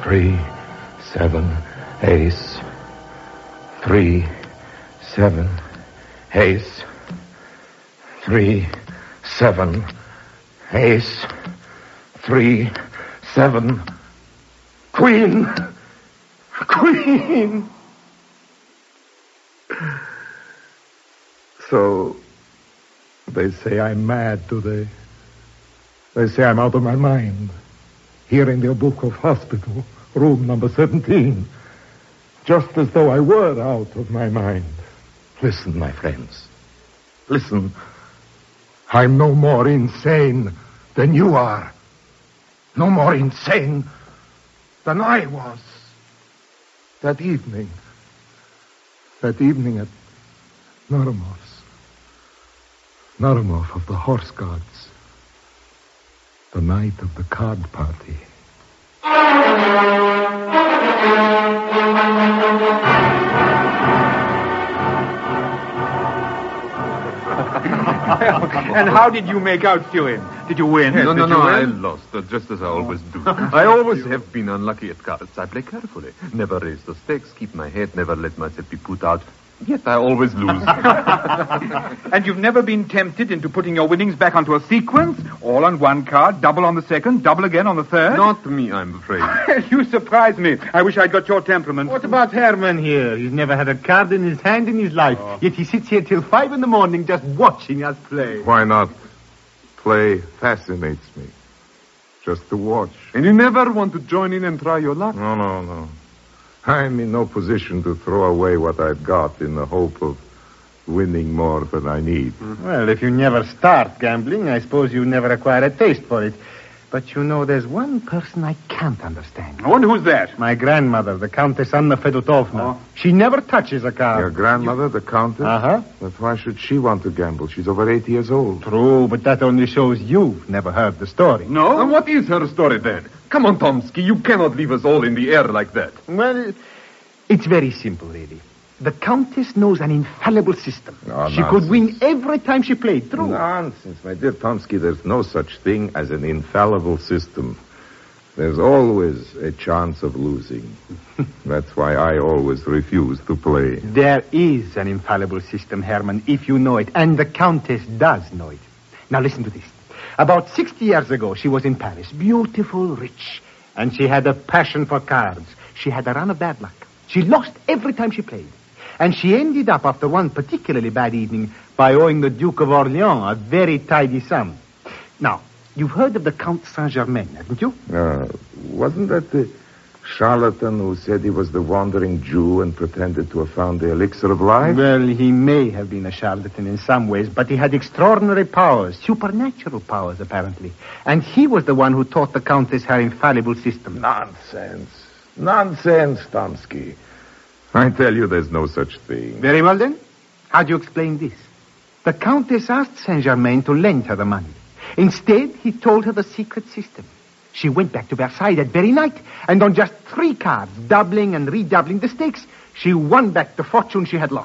3, 7, ace. 3, 7, ace. 3, 7, ace. 3, 7, queen. Queen. So, they say I'm mad, do they? They say I'm out of my mind. Here in their book of hospital, room number 17. Just as though I were out of my mind. Listen, my friends. Listen. I'm no more insane than you are. No more insane than I was. That evening at Naramov of the Horse Guards. The night of the card party. And how did you make out, Stewart? Did you win? No, I lost, just as I always do. I always have been unlucky at cards. I play carefully. Never raise the stakes, keep my head, never let myself be put out. Yet I always lose. And you've never been tempted into putting your winnings back onto a sequence? All on one card, double on the second, double again on the third? Not me, I'm afraid. You surprise me. I wish I'd got your temperament. What about Herman here? He's never had a card in his hand in his life. Yet he sits here till 5 a.m. just watching us play. Why not? Play fascinates me. Just to watch. And you never want to join in and try your luck? No. I'm in no position to throw away what I've got in the hope of winning more than I need. Well, if you never start gambling, I suppose you never acquire a taste for it. But you know, there's one person I can't understand. I wonder who's that? My grandmother, the Countess Anna Fedotovna. She never touches a card. Your grandmother, the Countess? Uh-huh. But why should she want to gamble? She's over 8 years old. True, but that only shows you've never heard the story. No? And what is her story then? Come on, Tomsky, you cannot leave us all in the air like that. Well, it's very simple, really. The Countess knows an infallible system. She could win every time she played. True. Nonsense, my dear Tomsky. There's no such thing as an infallible system. There's always a chance of losing. That's why I always refuse to play. There is an infallible system, Herman, if you know it. And the Countess does know it. Now listen to this. About 60 years ago, she was in Paris. Beautiful, rich. And she had a passion for cards. She had a run of bad luck. She lost every time she played. And she ended up, after one particularly bad evening, by owing the Duke of Orleans a very tidy sum. Now, you've heard of the Count Saint-Germain, haven't you? Wasn't that the charlatan who said he was the wandering Jew and pretended to have found the elixir of life? Well, he may have been a charlatan in some ways, but he had extraordinary powers, supernatural powers, apparently. And he was the one who taught the Countess her infallible system. Nonsense, Tomsky. I tell you, there's no such thing. Very well, then. How do you explain this? The Countess asked Saint-Germain to lend her the money. Instead, he told her the secret system. She went back to Versailles that very night, and on just 3 cards, doubling and redoubling the stakes, she won back the fortune she had lost.